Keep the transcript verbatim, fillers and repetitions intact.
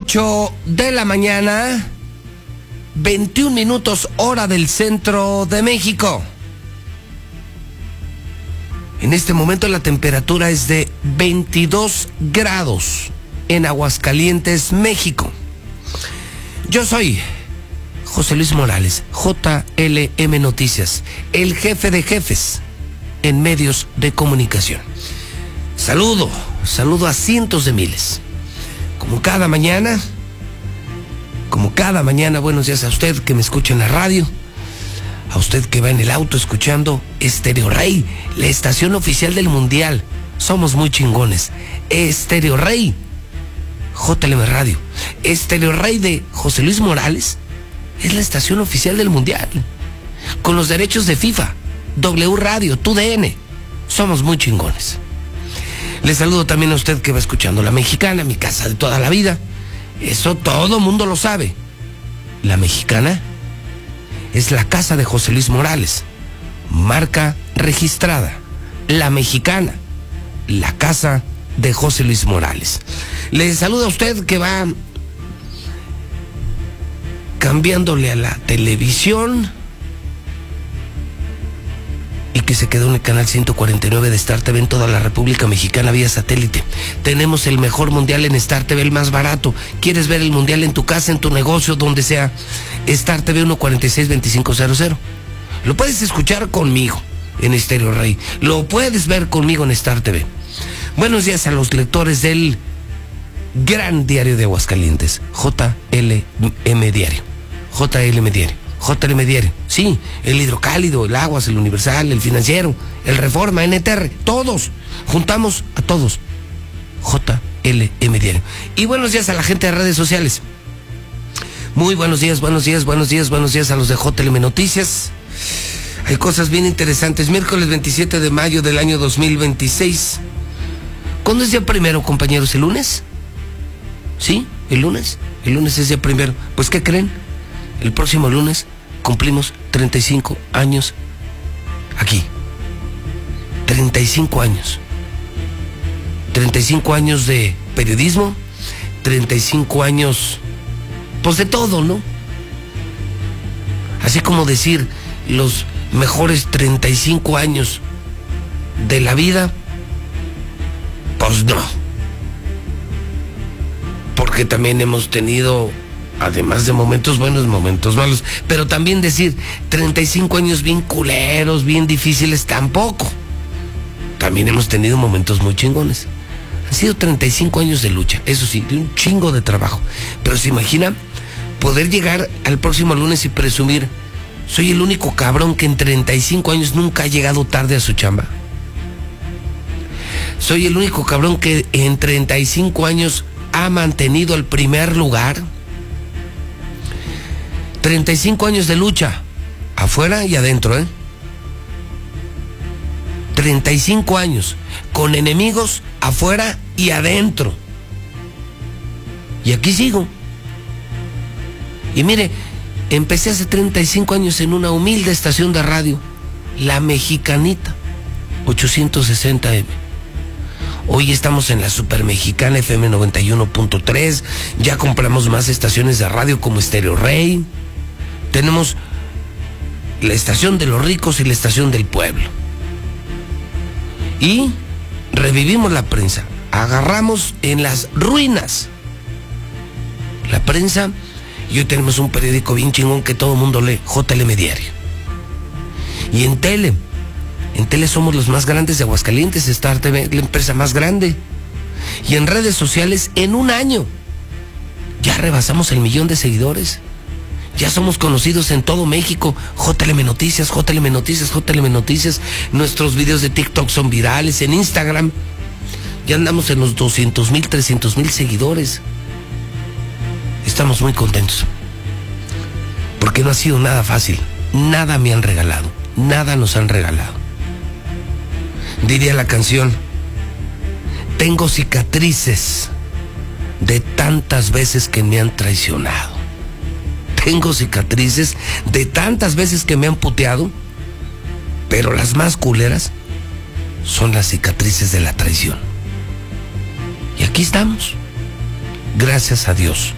ocho de la mañana, veintiún minutos hora del centro de México. En este momento la temperatura es de veintidós grados en Aguascalientes, México. Yo soy José Luis Morales, J L M Noticias, el jefe de jefes en medios de comunicación. Saludo, saludo a cientos de miles. Como cada mañana, como cada mañana, buenos días a usted que me escucha en la radio, a usted que va en el auto escuchando Estéreo Rey, la estación oficial del Mundial. Somos muy chingones. Estéreo Rey, J L M Radio. Estéreo Rey de José Luis Morales es la estación oficial del Mundial, con los derechos de FIFA, W Radio, T U D N. Somos muy chingones. Le saludo también a usted que va escuchando La Mexicana, mi casa de toda la vida. Eso todo mundo lo sabe. La Mexicana es la casa de José Luis Morales, marca registrada. La Mexicana, la casa de José Luis Morales. Le saludo a usted que va cambiándole a la televisión y que se quedó en el canal ciento cuarenta y nueve de Star T V en toda la República Mexicana vía satélite. Tenemos el mejor mundial en Star T V, el más barato. ¿Quieres ver el mundial en tu casa, en tu negocio, donde sea? Star T V uno cuatro seis dos cinco cero cero. Lo puedes escuchar conmigo en Estéreo Rey. Lo puedes ver conmigo en Star T V. Buenos días a los lectores del gran diario de Aguascalientes, J L M Diario. J L M Diario. J L M Diario, sí, el Hidrocálido, el Aguas, el Universal, el Financiero, el Reforma, N T R, todos, juntamos a todos. J L M Diario. Y buenos días a la gente de redes sociales. Muy buenos días, buenos días, buenos días, buenos días a los de J L M Noticias. Hay cosas bien interesantes. Miércoles veintisiete de mayo del año dos mil veintiséis. ¿Cuándo es día primero, compañeros? ¿El lunes? ¿Sí? ¿El lunes? El lunes es día primero. Pues, ¿qué creen? El próximo lunes cumplimos treinta y cinco años aquí. treinta y cinco años. treinta y cinco años de periodismo, treinta y cinco años, pues de todo, ¿no? Así como decir los mejores treinta y cinco años de la vida, pues no. Porque también hemos tenido, además de momentos buenos, momentos malos. Pero también decir treinta y cinco años bien culeros, bien difíciles, tampoco. También hemos tenido momentos muy chingones. Han sido treinta y cinco años de lucha, eso sí, de un chingo de trabajo. Pero se imagina poder llegar al próximo lunes y presumir: soy el único cabrón que en treinta y cinco años nunca ha llegado tarde a su chamba. Soy el único cabrón que en treinta y cinco años ha mantenido el primer lugar. treinta y cinco años de lucha, afuera y adentro, ¿eh? treinta y cinco años, con enemigos afuera y adentro. Y aquí sigo. Y mire, empecé hace treinta y cinco años en una humilde estación de radio, La Mexicanita, ochocientos sesenta eme. Hoy estamos en la Super Mexicana F M noventa y uno punto tres. Ya compramos más estaciones de radio como Estéreo Rey. Tenemos la estación de los ricos y la estación del pueblo. Y revivimos la prensa. Agarramos en las ruinas la prensa y hoy tenemos un periódico bien chingón que todo el mundo lee, J L M Diario. Y en tele, en tele somos los más grandes de Aguascalientes, Star T V, la empresa más grande. Y en redes sociales, en un año, ya rebasamos el millón de seguidores. Ya somos conocidos en todo México. J L M Noticias, J L M Noticias, J L M Noticias. Nuestros videos de TikTok son virales. En Instagram ya andamos en los doscientos mil, trescientos mil seguidores. Estamos muy contentos, porque no ha sido nada fácil. Nada me han regalado, nada nos han regalado. Diría la canción: tengo cicatrices de tantas veces que me han traicionado. Tengo cicatrices de tantas veces que me han puteado, pero las más culeras son las cicatrices de la traición. Y aquí estamos, gracias a Dios.